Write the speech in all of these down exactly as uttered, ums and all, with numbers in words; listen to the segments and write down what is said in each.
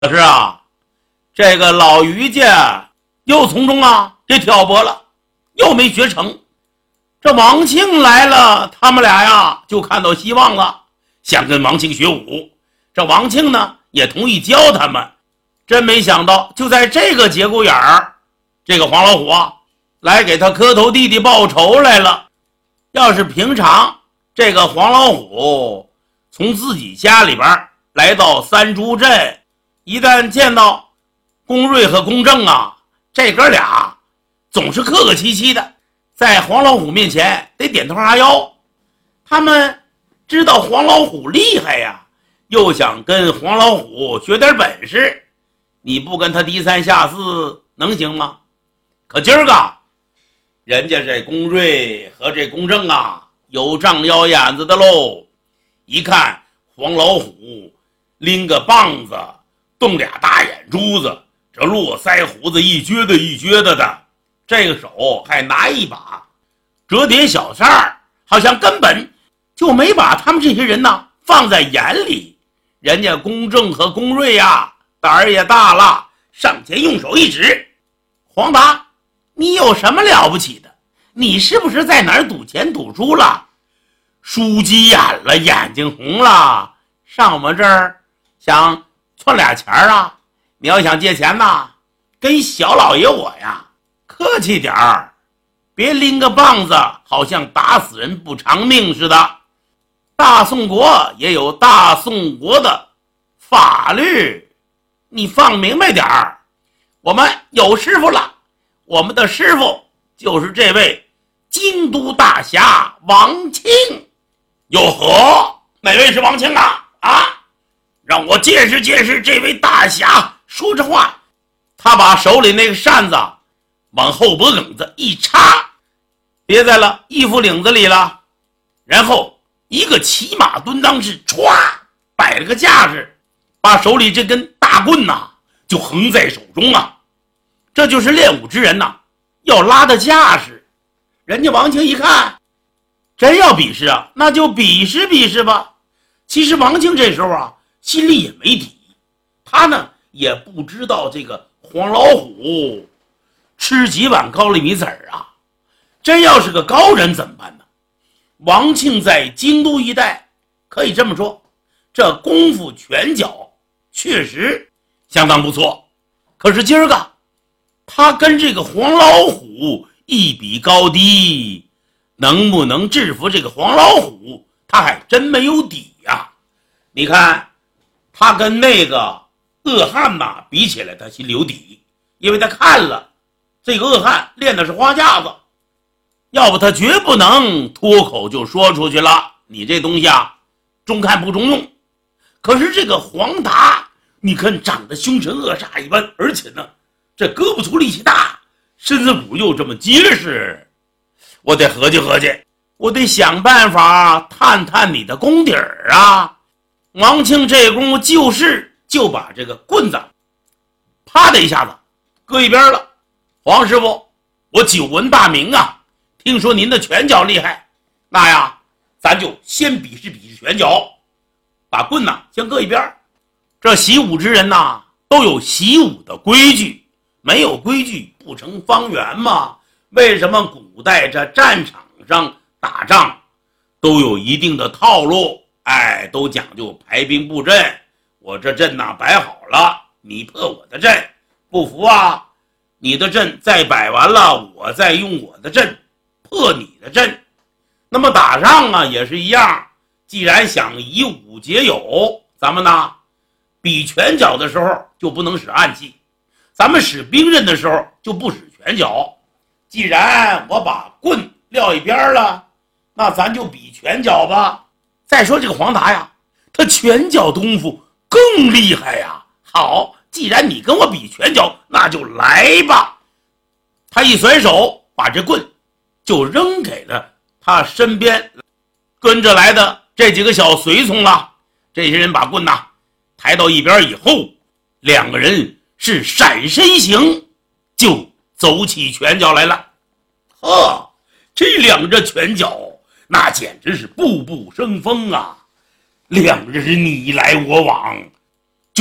可是啊，这个老于家又从中啊给挑拨了，又没学成。这王庆来了，他们俩呀就看到希望了，想跟王庆学武。这王庆呢也同意教他们。真没想到，就在这个节骨眼儿，这个黄老虎啊来给他磕头弟弟报仇来了。要是平常这个黄老虎从自己家里边来到三株镇，一旦见到龚瑞和龚正啊，这哥俩总是客客气气的，在黄老虎面前得点头哈腰。他们知道黄老虎厉害呀，又想跟黄老虎学点本事，你不跟他低三下四能行吗？可今儿个人家这龚瑞和这龚正啊有仗腰眼子的喽。一看黄老虎拎个棒子，动俩大眼珠子，这络腮胡子一撅的一撅的的，这个手还拿一把折叠小扇儿，好像根本就没把他们这些人呢放在眼里。人家龚正和龚瑞呀胆儿也大了，上前用手一指：黄达，你有什么了不起的？你是不是在哪儿赌钱赌输了，输急眼了，眼睛红了，上我们这儿想窜俩钱啊？你要想借钱呐，跟小老爷我呀客气点儿，别拎个棒子好像打死人不偿命似的。大宋国也有大宋国的法律，你放明白点儿。我们有师傅了，我们的师傅就是这位京都大侠王庆。哟呵，哪位是王庆啊？啊，让我见识见识这位大侠。说着话，他把手里那个扇子往后脖梗子一插，别在了衣服领子里了，然后一个骑马蹲裆式歘摆了个架势，把手里这根大棍呐就横在手中啊。这就是练武之人呐要拉的架势。人家王庆一看，真要比试啊，那就比试比试吧。其实王庆这时候啊心里也没底，他呢也不知道这个黄老虎吃几碗高丽米子儿啊，真要是个高人怎么办呢？王庆在京都一带可以这么说，这功夫拳脚确实相当不错。可是今儿个他跟这个黄老虎一比高低，能不能制服这个黄老虎，他还真没有底呀、啊。你看他跟那个恶汉呐比起来，他心里有底，因为他看了这个恶汉练的是花架子，要不他绝不能脱口就说出去了，你这东西啊中看不中用。可是这个黄达，你看长得凶神恶煞一般，而且呢这胳膊粗力气大，身子骨又这么结实，我得合计合计，我得想办法探探你的功底儿啊。王庆这功夫就是就把这个棍子啪的一下子搁一边了。黄师傅，我久闻大名啊，听说您的拳脚厉害，那呀咱就先比试比试拳脚，把棍呐先搁一边。这习武之人呐都有习武的规矩，没有规矩不成方圆嘛。为什么古代这战场上打仗都有一定的套路？哎，都讲究排兵布阵，我这阵呐摆好了，你破我的阵，不服啊，你的阵再摆完了，我再用我的阵破你的阵。那么打仗啊也是一样，既然想以武结友，咱们呢比拳脚的时候就不能使暗器，咱们使兵刃的时候就不使拳脚。既然我把棍撂一边了，那咱就比拳脚吧。再说这个黄达呀，他拳脚功夫更厉害呀。好，既然你跟我比拳脚，那就来吧。他一甩手，把这棍就扔给了他身边跟着来的这几个小随从了。这些人把棍呐抬到一边以后，两个人是闪身形就走起拳脚来了。呵，这两个拳脚那简直是步步生风啊，两人你来我往，就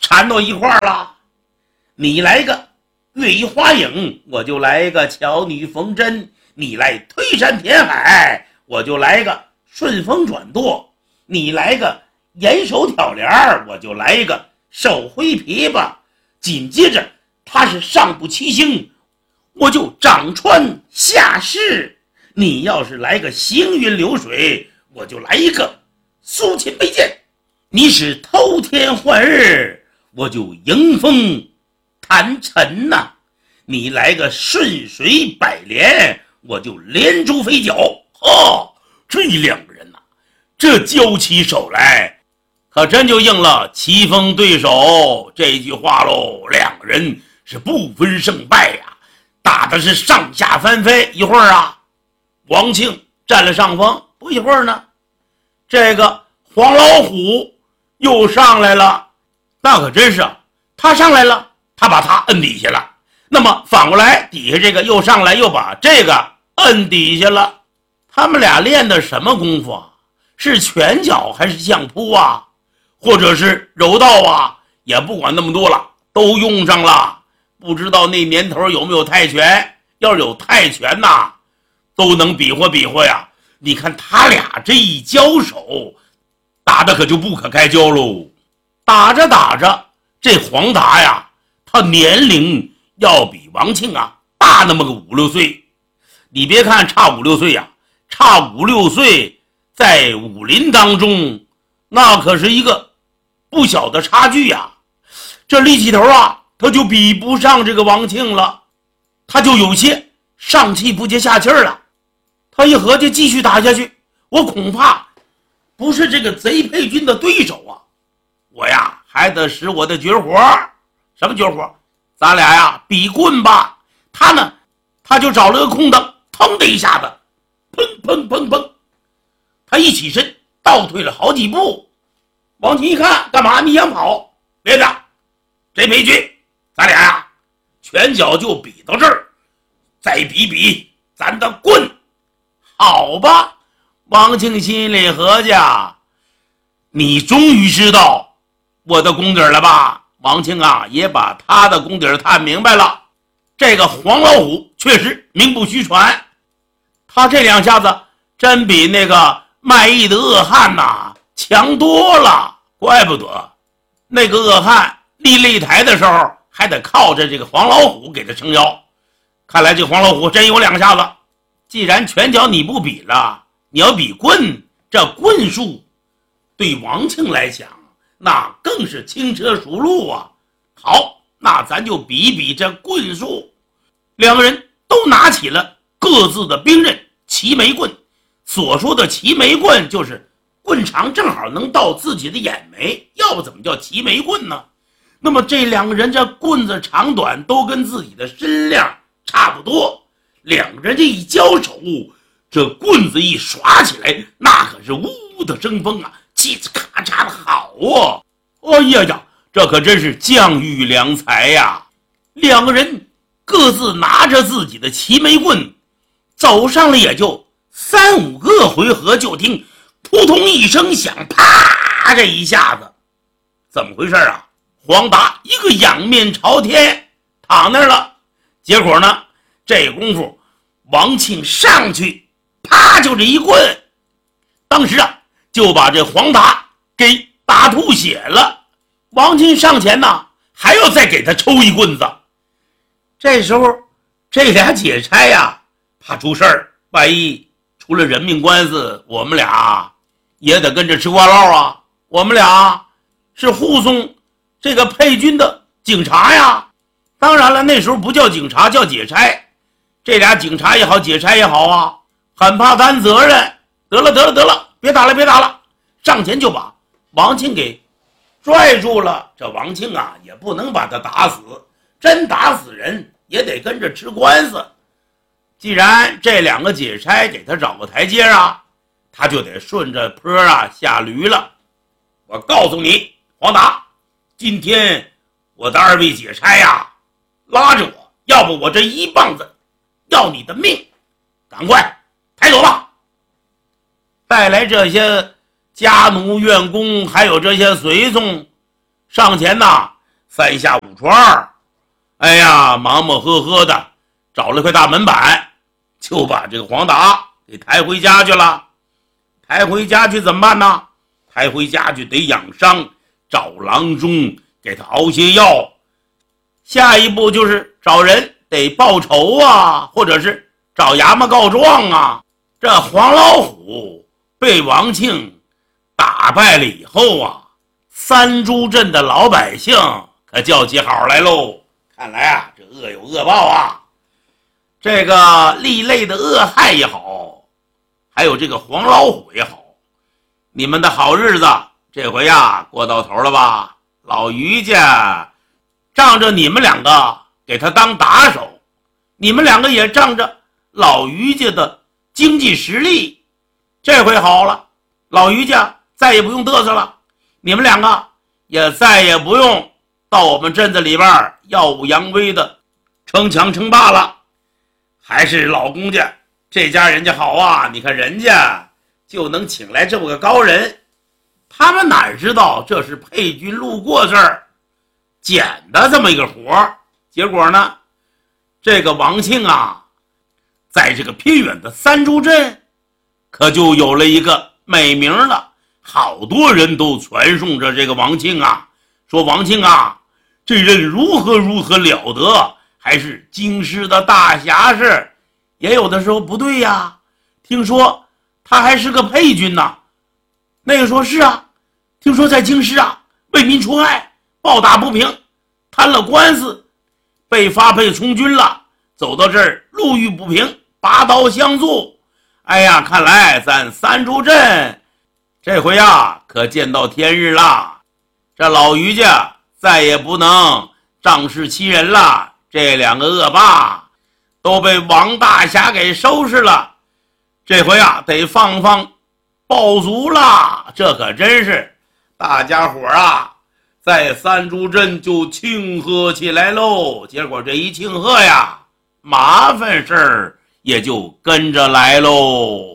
缠到一块儿了。你来个月移花影，我就来个巧女逢真；你来推山填海，我就来个顺风转舵；你来个严手挑帘，我就来一个手挥琵琶。紧接着他是上不齐星，我就掌穿下士；你要是来个行云流水，我就来一个苏秦飞剑；你使偷天换日，我就迎风弹尘呐、啊；你来个顺水百连，我就连珠飞脚。哈，这两个人呐、啊，这交起手来可真就应了棋逢对手这句话喽。两个人是不分胜败呀、啊，打的是上下翻飞。一会儿啊，王庆占了上风，不一会儿呢，这个黄老虎又上来了。那可真是啊，他上来了，他把他摁底下了。那么反过来，底下这个又上来，又把这个摁底下了。他们俩练的什么功夫啊？是拳脚还是相扑啊？或者是柔道啊？也不管那么多了，都用上了。不知道那年头有没有泰拳？要是有泰拳呐，都能比划比划呀。你看他俩这一交手，打的可就不可开交喽。打着打着，这黄达呀，他年龄要比王庆啊大那么个五六岁。你别看差五六岁呀、啊，差五六岁，在武林当中，那可是一个不小的差距呀、啊。这力气头啊，他就比不上这个王庆了，他就有些上气不接下气了。他一合计继续打下去，我恐怕不是这个贼配军的对手啊，我呀还得使我的绝活。什么绝活？咱俩呀比棍吧。他呢，他就找了个空当，腾的一下子，砰砰砰砰，他一起身倒退了好几步。王庆一看，干嘛？你想跑？别的，这配军，咱俩呀拳脚就比到这儿，再比比咱的棍。好吧，王庆心里合计，你终于知道我的功底了吧？王庆啊，也把他的功底探明白了。这个黄老虎确实名不虚传，他这两下子真比那个卖艺的恶汉呐强多了。怪不得那个恶汉立擂台的时候还得靠着这个黄老虎给他撑腰。看来这黄老虎真有两下子。既然拳脚你不比了，你要比棍，这棍术对王庆来讲那更是轻车熟路啊。好，那咱就比比这棍术。两个人都拿起了各自的兵刃齐眉棍。所说的齐眉棍，就是棍长正好能到自己的眼眉，要不怎么叫齐眉棍呢？那么这两个人这棍子长短都跟自己的身量差不多，两个人这一交手，这棍子一耍起来，那可是呜呜的生风啊，叽叽咔嚓的好啊！哎呀呀，这可真是将遇良才呀！两个人各自拿着自己的齐眉棍，走上了也就三五个回合，就听扑通一声响，啪，这一下子怎么回事啊？黄达一个仰面朝天躺那儿了。结果呢，这功夫王庆上去，啪，就这一棍，当时啊就把这黄达给打吐血了。王庆上前呢，还要再给他抽一棍子。这时候这俩解差呀怕出事儿，万一出了人命官司，我们俩也得跟着吃瓜唠啊。我们俩是护送这个配军的警察呀。当然了，那时候不叫警察，叫解差。这俩警察也好，解差也好啊，很怕担责任。得了得了得了，别打了别打了，上前就把王庆给拽住了。这王庆啊也不能把他打死，真打死人也得跟着吃官司。既然这两个解差给他找个台阶啊，他就得顺着坡啊下驴了。我告诉你，黄达，今天我的二位解差呀拉着我，要不我这一棒子要你的命，赶快抬走吧。带来这些家奴院工还有这些随从上前呐， 三下五除二，哎呀，忙忙呵呵的找了块大门板，就把这个黄达给抬回家去了。抬回家去怎么办呢？抬回家去得养伤，找郎中给他熬些药。下一步就是找人得报仇啊，或者是找衙门告状啊。这黄老虎被王庆打败了以后啊，三株镇的老百姓可叫起好来喽。看来啊，这恶有恶报啊。这个厉类的恶害也好，还有这个黄老虎也好，你们的好日子这回呀过到头了吧？老于家仗着你们两个给他当打手，你们两个也仗着老于家的经济实力，这回好了，老于家再也不用嘚瑟了，你们两个也再也不用到我们镇子里边耀武扬威的称强称霸了。还是老公家这家人家好啊，你看人家就能请来这么个高人，他们哪知道这是配军路过这儿捡的这么一个活。结果呢，这个王庆啊，在这个偏远的三株镇可就有了一个美名了，好多人都传颂着这个王庆啊，说王庆啊这人如何如何了得，还是京师的大侠士。也有的时候不对呀，听说他还是个配军呢。那个说是啊，听说在京师啊为民除害，暴打不平，摊了官司，被发配从军了，走到这儿路遇不平，拔刀相助。哎呀，看来咱三株镇这回啊可见到天日了，这老于家再也不能仗势欺人了，这两个恶霸都被王大侠给收拾了，这回啊得放放爆竹了。这可真是大家伙啊在三株镇就庆贺起来喽。结果这一庆贺呀，麻烦事儿也就跟着来喽。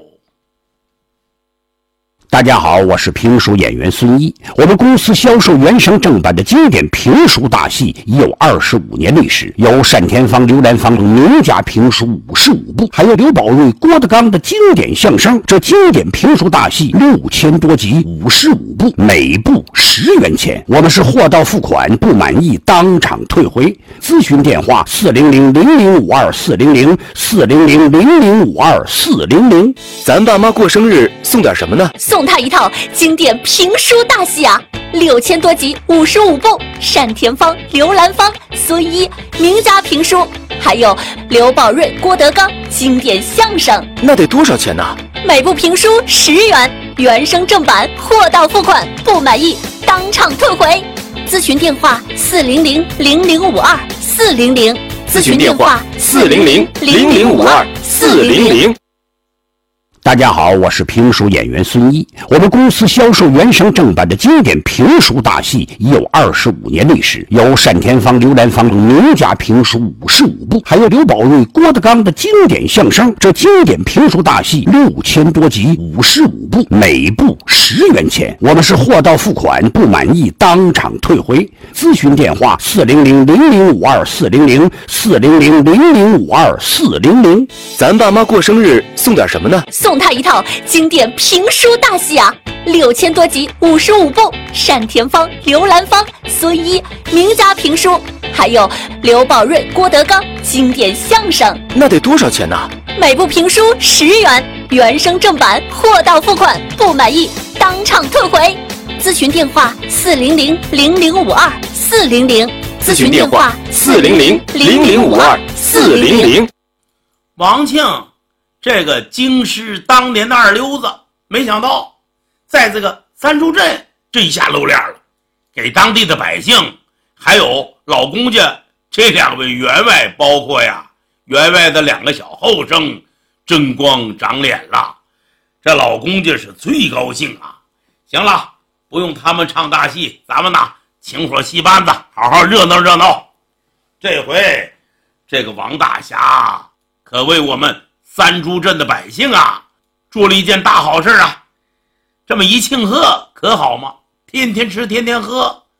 大家好，我是评书演员孙一。我们公司销售原声正版的经典评书大戏已有二十五年历史，有单田芳、刘兰芳等名家评书五十五部，还有刘宝瑞、郭德纲的经典相声。这经典评书大戏六千多集，五十五部，每部十元钱。我们是货到付款，不满意当场退回。咨询电话：四零零零零五二四零零四零零零零五二四零零。 咱爸妈过生日送点什么呢？ 送他一套经典评书大戏啊，六千多集，五十五部，单田芳、刘兰芳、孙一名家评书，还有刘宝瑞、郭德纲经典相声。 那得多少钱呢？ 每部评书十元，原声正版，货到付款，不满意当场退回。咨询电话：四零零零零五二四零零。 咨询电话：四零零零零五二四零零。 大家好，我是评书演员孙一。我们公司销售原声正版的经典评书大戏已有二十五年历史，有单田芳、刘兰芳等名家评书五十五部，还有刘宝瑞、郭德纲的经典相声。这经典评书大戏六千多集，五十五部，每部十元钱。我们是货到付款，不满意当场退回。咨询电话：四零零零零五二四零零四零零零零五二四零零。 咱爸妈过生日送点什么呢？ 送他一套经典评书大戏啊，六千多集，五十五部，单田芳、刘兰芳、孙一名家评书，还有刘宝瑞、郭德纲经典相声。 那得多少钱呢？ 每部评书十元，原声正版，货到付款，不满意当场退回。咨询电话：四零零零零五二四零零。 咨询电话：四零零零零五二四零零。 王庆这个京师当年的二流子，没想到在这个三株镇这一下露脸了，给当地的百姓还有老公家这两位员外，包括呀员外的两个小后生争光长脸了。这老公家是最高兴啊！行了，不用他们唱大戏，咱们呢请伙戏班子，好好热闹热闹。这回这个王大侠可为我们三株镇的百姓啊做了一件大好事啊！这么一庆贺可好吗？天天吃天天喝，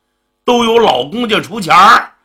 都由老公家出钱儿。